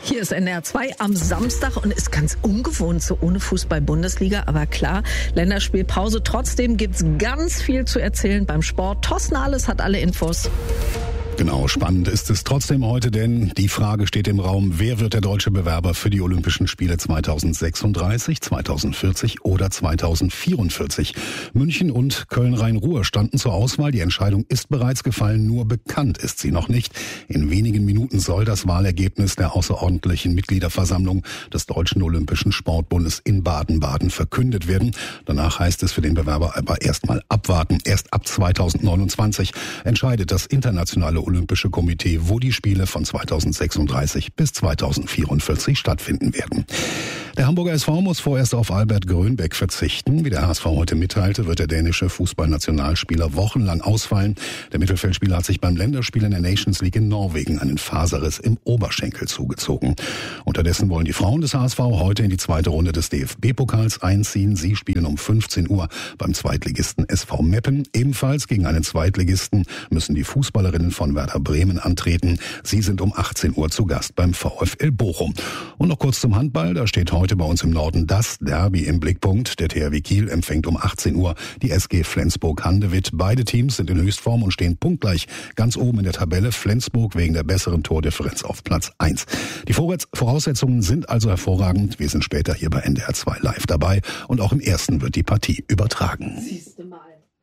Hier ist NDR 2 am Samstag und ist ganz ungewohnt so ohne Fußball-Bundesliga. Aber klar, Länderspielpause. Trotzdem gibt's ganz viel zu erzählen beim Sport. Thorsten Ahles hat alle Infos. Genau, spannend ist es trotzdem heute, denn die Frage steht im Raum, wer wird der deutsche Bewerber für die Olympischen Spiele 2036, 2040 oder 2044? München und Köln-Rhein-Ruhr standen zur Auswahl. Die Entscheidung ist bereits gefallen, nur bekannt ist sie noch nicht. In wenigen Minuten soll das Wahlergebnis der außerordentlichen Mitgliederversammlung des Deutschen Olympischen Sportbundes in Baden-Baden verkündet werden. Danach heißt es für den Bewerber aber erstmal abwarten. Erst ab 2029 entscheidet das internationale Olympische Komitee, wo die Spiele von 2036 bis 2044 stattfinden werden. Der Hamburger SV muss vorerst auf Albert Grönbeck verzichten. Wie der HSV heute mitteilte, wird der dänische Fußballnationalspieler wochenlang ausfallen. Der Mittelfeldspieler hat sich beim Länderspiel in der Nations League in Norwegen einen Faserriss im Oberschenkel zugezogen. Unterdessen wollen die Frauen des HSV heute in die zweite Runde des DFB-Pokals einziehen. Sie spielen um 15 Uhr beim Zweitligisten SV Meppen. Ebenfalls gegen einen Zweitligisten müssen die Fußballerinnen von Werder Bremen antreten. Sie sind um 18 Uhr zu Gast beim VfL Bochum. Und noch kurz zum Handball. Da steht heute bei uns im Norden das Derby im Blickpunkt. Der THW Kiel empfängt um 18 Uhr die SG Flensburg-Handewitt. Beide Teams sind in Höchstform und stehen punktgleich ganz oben in der Tabelle. Flensburg wegen der besseren Tordifferenz auf Platz 1. Die Voraussetzungen sind also hervorragend. Wir sind später hier bei NDR 2 live dabei und auch im ersten wird die Partie übertragen. Siehste mal.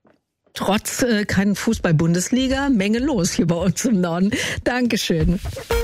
Trotz keinen Fußball-Bundesliga, Menge los hier bei uns im Norden. Dankeschön.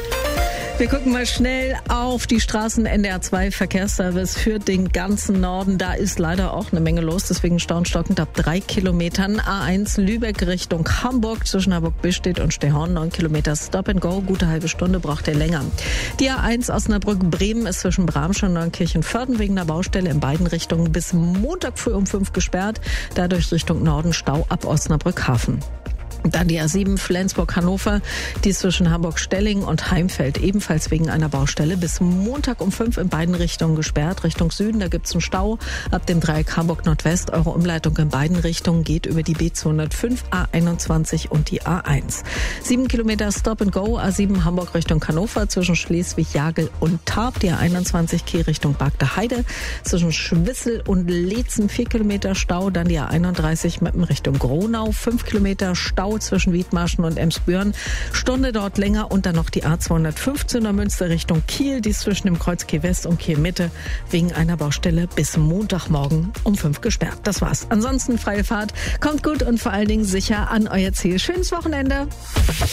Wir gucken mal schnell auf die Straßen. NDR 2 Verkehrsservice für den ganzen Norden. Da ist leider auch eine Menge los, deswegen staunstockend ab 3 Kilometern. A1 Lübeck Richtung Hamburg zwischen Hamburg-Billstedt und Stehorn. 9 Kilometer Stop and Go. Gute halbe Stunde braucht ihr länger. Die A1 Osnabrück-Bremen ist zwischen Bramsch und Neunkirchen-Vörden wegen der Baustelle in beiden Richtungen bis Montag früh um 5 gesperrt. Dadurch Richtung Norden Stau ab Osnabrück-Hafen. Dann die A7 Flensburg-Hannover, die ist zwischen Hamburg-Stelling und Heimfeld ebenfalls wegen einer Baustelle bis Montag um 5 in beiden Richtungen gesperrt. Richtung Süden, da gibt's einen Stau ab dem Dreieck Hamburg-Nordwest. Eure Umleitung in beiden Richtungen geht über die B205, A21 und die A1. 7 Kilometer Stop and Go, A7 Hamburg Richtung Hannover zwischen Schleswig, Jagel und Tarp. Die A21 Kiel Richtung Bagde Heide zwischen Schwissel und Leetzen 4 Kilometer Stau. Dann die A31 Meppen Richtung Gronau, 5 Kilometer Stau zwischen Wiedmarschen und Emsbüren. Stunde dort länger und dann noch die A215er Münster Richtung Kiel, die ist zwischen dem Kreuz Kiel West und Kiel Mitte wegen einer Baustelle bis Montagmorgen um 5 gesperrt. Das war's. Ansonsten freie Fahrt. Kommt gut und vor allen Dingen sicher an euer Ziel. Schönes Wochenende.